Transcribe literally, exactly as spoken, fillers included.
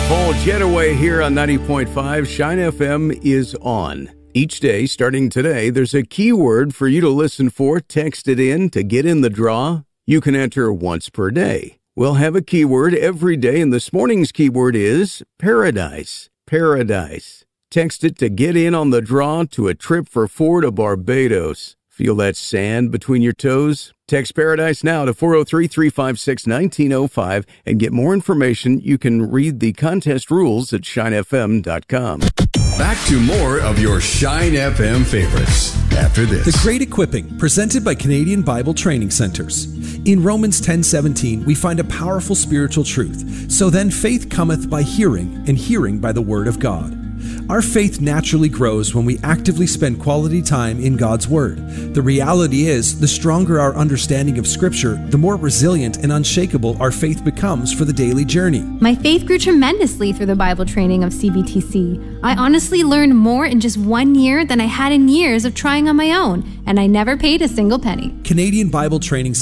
Paul Jetaway here on ninety point five. Shine F M is on. Each day, starting today, there's a keyword for you to listen for. Text it in to get in the draw. You can enter once per day. We'll have a keyword every day, and this morning's keyword is paradise. Paradise. Text it to get in on the draw to a trip for four to Barbados. Feel that sand between your toes? Text Paradise now to four oh three, three five six, one nine oh five and get more information. You can read the contest rules at shine f m dot com. Back to more of your Shine F M favorites after this. The Great Equipping, presented by Canadian Bible Training Centers. In Romans ten seventeen, we find a powerful spiritual truth. So then faith cometh by hearing, and hearing by the word of God. Our faith naturally grows when we actively spend quality time in God's Word. The reality is, the stronger our understanding of Scripture, the more resilient and unshakable our faith becomes for the daily journey. My faith grew tremendously through the Bible training of C B T C. I honestly learned more in just one year than I had in years of trying on my own, and I never paid a single penny. Canadian Bible Training